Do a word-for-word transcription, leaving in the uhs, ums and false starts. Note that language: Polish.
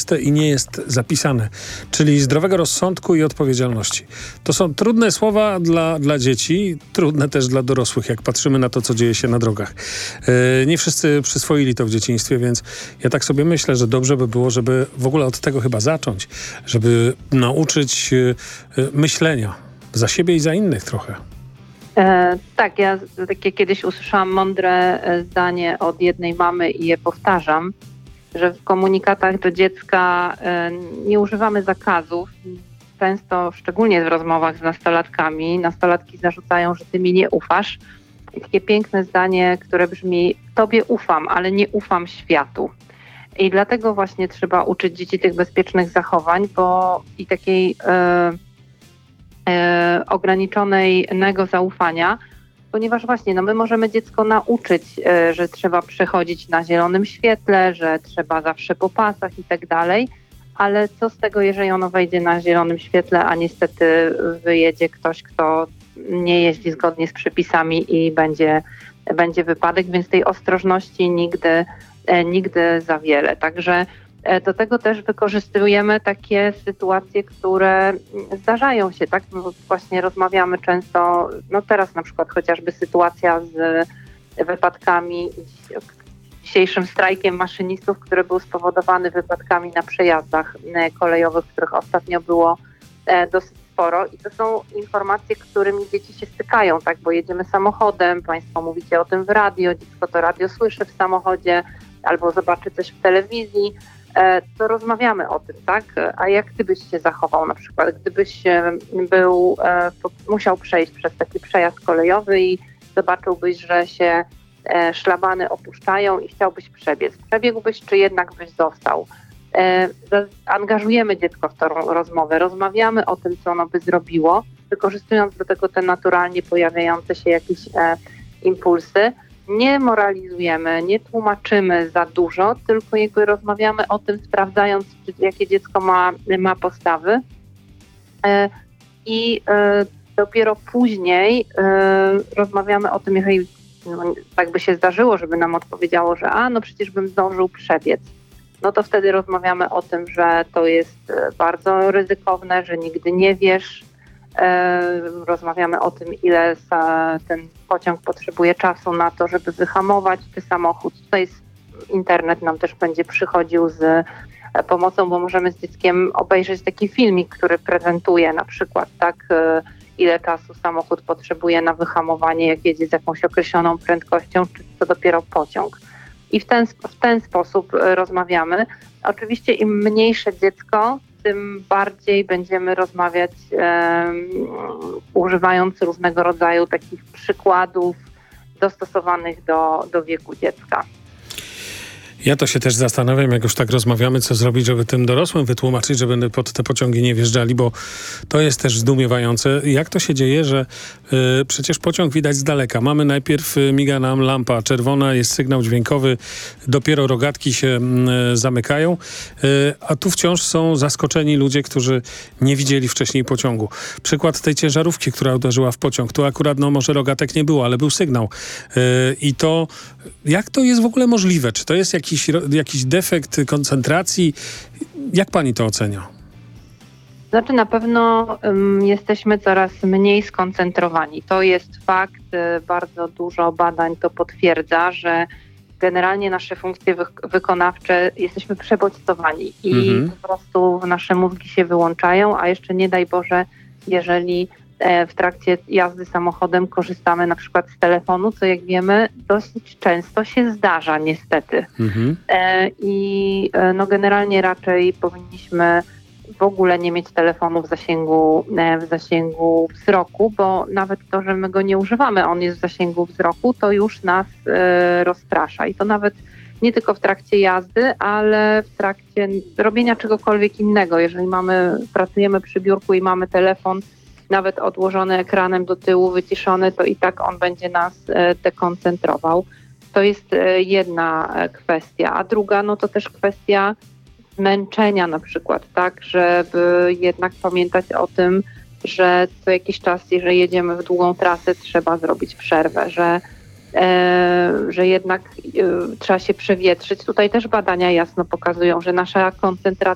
proste i nie jest zapisane, czyli zdrowego rozsądku i odpowiedzialności. To są trudne słowa dla, dla dzieci, trudne też dla dorosłych, jak patrzymy na to, co dzieje się na drogach. Yy, nie wszyscy przyswoili to w dzieciństwie, więc ja tak sobie myślę, że dobrze by było, żeby w ogóle od tego chyba zacząć, żeby nauczyć yy, yy, myślenia za siebie i za innych trochę. E, tak, ja takie kiedyś usłyszałam mądre zdanie od jednej mamy i je powtarzam, że w komunikatach do dziecka e, nie używamy zakazów. Często, szczególnie w rozmowach z nastolatkami, nastolatki zarzucają, że ty mi nie ufasz. I takie piękne zdanie, które brzmi: tobie ufam, ale nie ufam światu. I dlatego właśnie trzeba uczyć dzieci tych bezpiecznych zachowań, bo i takiej e, e, ograniczonego zaufania, ponieważ właśnie no my możemy dziecko nauczyć, e, że trzeba przechodzić na zielonym świetle, że trzeba zawsze po pasach i tak dalej, ale co z tego, jeżeli ono wejdzie na zielonym świetle, a niestety wyjedzie ktoś, kto nie jeździ zgodnie z przepisami i będzie, będzie wypadek, więc tej ostrożności nigdy, e, nigdy za wiele. Także do tego też wykorzystujemy takie sytuacje, które zdarzają się, tak? Bo właśnie rozmawiamy często, no teraz na przykład chociażby sytuacja z wypadkami, dzisiejszym strajkiem maszynistów, który był spowodowany wypadkami na przejazdach kolejowych, których ostatnio było dosyć sporo. I to są informacje, którymi dzieci się stykają, tak? Bo jedziemy samochodem, państwo mówicie o tym w radio, dziecko to radio słyszy w samochodzie albo zobaczy coś w telewizji, to rozmawiamy o tym, tak? A jak ty byś się zachował na przykład, gdybyś był, musiał przejść przez taki przejazd kolejowy i zobaczyłbyś, że się szlabany opuszczają i chciałbyś przebiec. Przebiegłbyś, czy jednak byś został? Angażujemy dziecko w tę rozmowę, rozmawiamy o tym, co ono by zrobiło, wykorzystując do tego te naturalnie pojawiające się jakieś impulsy. Nie moralizujemy, nie tłumaczymy za dużo, tylko jakby rozmawiamy o tym, sprawdzając, jakie dziecko ma, ma postawy. I dopiero później rozmawiamy o tym, jeżeli no, tak by się zdarzyło, żeby nam odpowiedziało, że a, no przecież bym zdążył przebiec. No to wtedy rozmawiamy o tym, że to jest bardzo ryzykowne, że nigdy nie wiesz. Rozmawiamy o tym, ile ten pociąg potrzebuje czasu na to, żeby wyhamować ten samochód. Tutaj internet nam też będzie przychodził z pomocą, bo możemy z dzieckiem obejrzeć taki filmik, który prezentuje na przykład tak, ile czasu samochód potrzebuje na wyhamowanie, jak jedzie z jakąś określoną prędkością, czy to dopiero pociąg. I w ten, w ten sposób rozmawiamy. Oczywiście im mniejsze dziecko, tym bardziej będziemy rozmawiać um, używając różnego rodzaju takich przykładów dostosowanych do, do wieku dziecka. Ja to się też zastanawiam, jak już tak rozmawiamy, co zrobić, żeby tym dorosłym wytłumaczyć, żeby pod te pociągi nie wjeżdżali, bo to jest też zdumiewające. Jak to się dzieje, że y, przecież pociąg widać z daleka. Mamy najpierw, y, miga nam lampa czerwona, jest sygnał dźwiękowy, dopiero rogatki się y, zamykają, y, a tu wciąż są zaskoczeni ludzie, którzy nie widzieli wcześniej pociągu. Przykład tej ciężarówki, która uderzyła w pociąg. Tu akurat, no może rogatek nie było, ale był sygnał. Y, I to, jak to jest w ogóle możliwe? Czy to jest jakiś Jakiś, jakiś defekt koncentracji? Jak pani to ocenia? Znaczy na pewno um, jesteśmy coraz mniej skoncentrowani. To jest fakt, bardzo dużo badań to potwierdza, że generalnie nasze funkcje wy- wykonawcze jesteśmy przebodźcowani i mhm. po prostu nasze mózgi się wyłączają, a jeszcze nie daj Boże, jeżeli w trakcie jazdy samochodem korzystamy na przykład z telefonu, co jak wiemy dosyć często się zdarza niestety. Mhm. E, I no generalnie raczej powinniśmy w ogóle nie mieć telefonu w zasięgu, e, w zasięgu wzroku, bo nawet to, że my go nie używamy, on jest w zasięgu wzroku, to już nas e, rozprasza. I to nawet nie tylko w trakcie jazdy, ale w trakcie robienia czegokolwiek innego. Jeżeli mamy, pracujemy przy biurku i mamy telefon, nawet odłożony ekranem do tyłu, wyciszony, to i tak on będzie nas dekoncentrował. To jest jedna kwestia. A druga, no to też kwestia zmęczenia na przykład, tak, żeby jednak pamiętać o tym, że co jakiś czas, jeżeli jedziemy w długą trasę, trzeba zrobić przerwę, że, e, że jednak e, trzeba się przewietrzyć. Tutaj też badania jasno pokazują, że nasza koncentracja